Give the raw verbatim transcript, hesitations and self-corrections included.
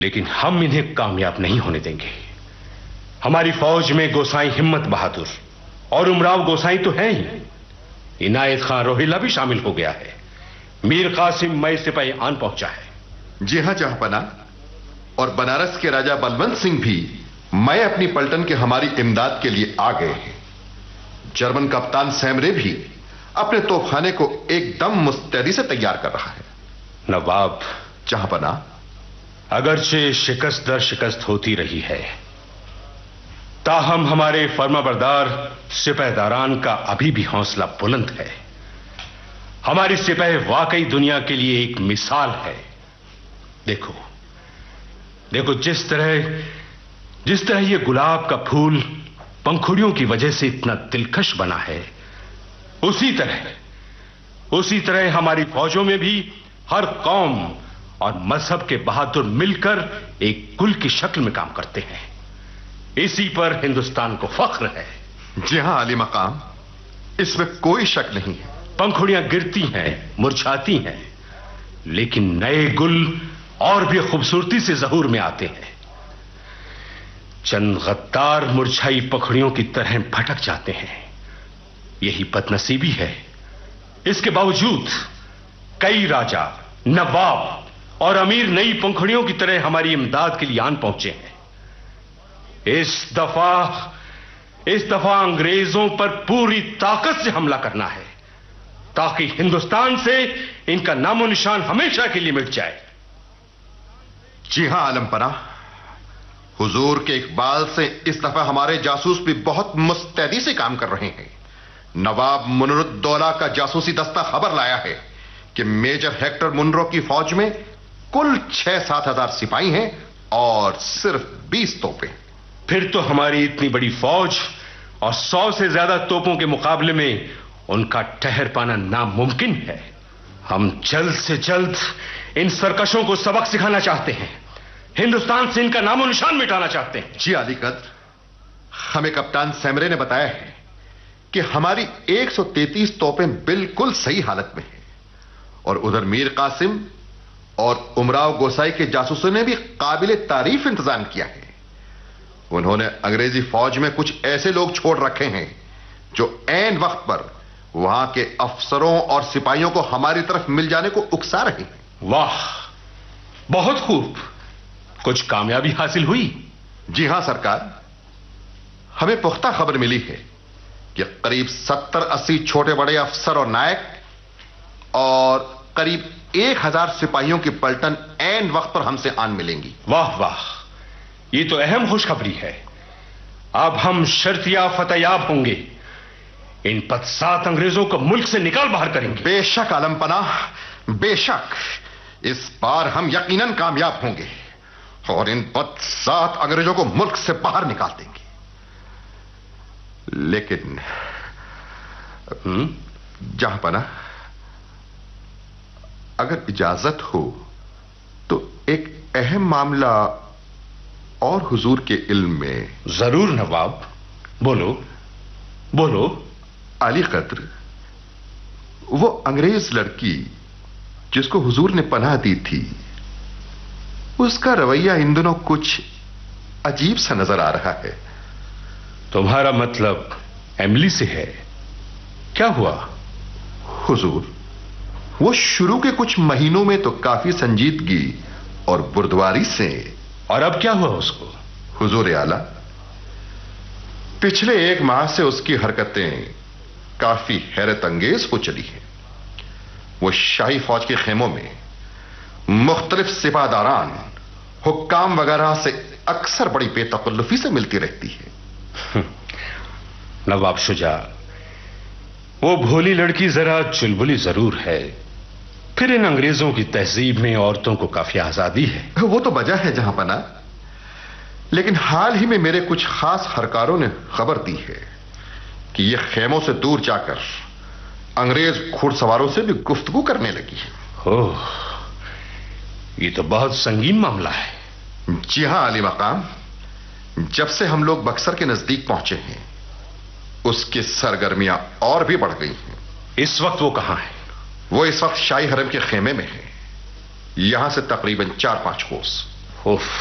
لیکن ہم انہیں کامیاب نہیں ہونے دیں گے. ہماری فوج میں گوسائی ہمت بہادر اور امراؤ گوسائی تو ہیں ہی، عنایت خان روہیلا بھی شامل ہو گیا ہے. میر قاسم مئے سپاہی آن پہنچا ہے. جی ہاں جہاں پناہ، اور بنارس کے راجہ بلونت سنگھ بھی میں اپنی پلٹن کے ہماری امداد کے لیے آ گئے ہیں. جرمن کپتان سیمرے بھی اپنے توپخانے کو ایک دم مستعدی سے تیار کر رہا ہے. نواب جہاں پناہ، اگرچہ شکست در شکست ہوتی رہی ہے، تاہم ہمارے فرما بردار سپہداران کا ابھی بھی حوصلہ بلند ہے. ہماری سپہ واقعی دنیا کے لیے ایک مثال ہے. دیکھو دیکھو جس طرح جس طرح یہ گلاب کا پھول پنکھڑیوں کی وجہ سے اتنا دلکش بنا ہے، اسی طرح اسی طرح ہماری فوجوں میں بھی ہر قوم اور مذہب کے بہادر مل کر ایک گل کی شکل میں کام کرتے ہیں. اسی پر ہندوستان کو فخر ہے. جی ہاں علی مقام، اس میں کوئی شک نہیں ہے. پنکھڑیاں گرتی ہیں، مرجھاتی ہیں، لیکن نئے گل اور بھی خوبصورتی سے ظہور میں آتے ہیں. چند غدار مرجھائی پکھڑیوں کی طرح بھٹک جاتے ہیں. یہی بد نصیبی ہے. اس کے باوجود کئی راجا، نواب اور امیر نئی پنکھڑیوں کی طرح ہماری امداد کے لیے آن پہنچے ہیں. اس دفعہ اس دفعہ انگریزوں پر پوری طاقت سے حملہ کرنا ہے تاکہ ہندوستان سے ان کا نام و نشان ہمیشہ کے لیے مٹ جائے. جی ہاں عالم پناہ، حضور کے اقبال سے اس دفعہ ہمارے جاسوس بھی بہت مستعدی سے کام کر رہے ہیں. نواب منر الدولہ کا جاسوسی دستہ خبر لایا ہے کہ میجر ہیکٹر منرو کی فوج میں کل چھ سات ہزار سپاہی ہیں اور صرف بیس توپیں. پھر تو ہماری اتنی بڑی فوج اور سو سے زیادہ توپوں کے مقابلے میں ان کا ٹھہر پانا ناممکن ہے. ہم جلد سے جلد ان سرکشوں کو سبق سکھانا چاہتے ہیں، ہندوستان سے ان کا نام و نشان مٹانا چاہتے ہیں. جی علی قدر، ہمیں کپتان سیمرے نے بتایا ہے کہ ہماری ایک سو تینتیس توپیں بالکل صحیح حالت میں ہیں، اور ادھر میر قاسم اور امراؤ گوسائی کے جاسوسوں نے بھی قابل تعریف انتظام کیا ہے. انہوں نے انگریزی فوج میں کچھ ایسے لوگ چھوڑ رکھے ہیں جو عین وقت پر وہاں کے افسروں اور سپاہیوں کو ہماری طرف مل جانے کو اکسا رہے ہیں. واہ، بہت خوب. کچھ کامیابی حاصل ہوئی؟ جی ہاں سرکار، ہمیں پختہ خبر ملی ہے کہ قریب ستر اسی چھوٹے بڑے افسر اور نائک اور قریب ایک ہزار سپاہیوں کی پلٹن عین وقت پر ہم سے آن ملیں گی. واہ واہ، یہ تو اہم خوشخبری ہے. اب ہم شرطیہ فتح یاب ہوں گے. ان بدسات انگریزوں کو ملک سے نکال باہر کریں گے. بے شک عالم پناہ، بے شک اس بار ہم یقیناً کامیاب ہوں گے اور ان بدسات انگریزوں کو ملک سے باہر نکال دیں گے. لیکن جہاں پناہ، اگر اجازت ہو تو ایک اہم معاملہ اور حضور کے علم میں. ضرور نواب، بولو بولو. علی قدر، وہ انگریز لڑکی جس کو حضور نے پناہ دی تھی، اس کا رویہ ان دنوں کچھ عجیب سا نظر آ رہا ہے. تمہارا مطلب ایملی سے ہے؟ کیا ہوا؟ حضور، وہ شروع کے کچھ مہینوں میں تو کافی سنجیدگی اور بردباری سے. اور اب کیا ہوا اس کو؟ حضور اعلی، پچھلے ایک ماہ سے اس کی حرکتیں کافی حیرت انگیز ہو چلی ہیں. وہ شاہی فوج کے خیموں میں مختلف سپاہداران، حکام وغیرہ سے اکثر بڑی بے تکلفی سے ملتی رہتی ہے. نواب شجاع، وہ بھولی لڑکی ذرا چلبلی ضرور ہے، پھر ان انگریزوں کی تہذیب میں عورتوں کو کافی آزادی ہے. وہ تو وجہ ہے جہاں پناہ، لیکن حال ہی میں میرے کچھ خاص ہرکاروں نے خبر دی ہے کہ یہ خیموں سے دور جا کر انگریز گھڑ سواروں سے بھی گفتگو کرنے لگی ہے. اوہ، یہ تو بہت سنگین معاملہ ہے. جی ہاں علی مقام، جب سے ہم لوگ بکسر کے نزدیک پہنچے ہیں اس کی سرگرمیاں اور بھی بڑھ گئی ہیں. اس وقت وہ کہاں ہے؟ وہ اس وقت شاہی حرم کے خیمے میں ہے، یہاں سے تقریباً چار پانچ کوس. उफ